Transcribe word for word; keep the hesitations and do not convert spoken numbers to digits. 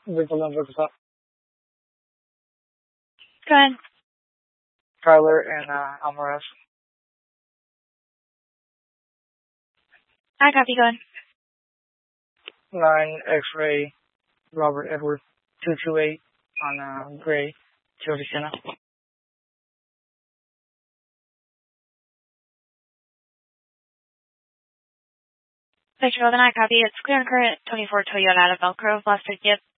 Vehicle number is up. Go ahead. Tyler and uh, Alvarez. I copy. Go ahead. nine X-ray Robert Edward two two eight on uh, Gray, Toyota Sienna. Victor Golden, I copy. It's clear and current twenty-four Toyota out of Elk Grove, last pick. Yep.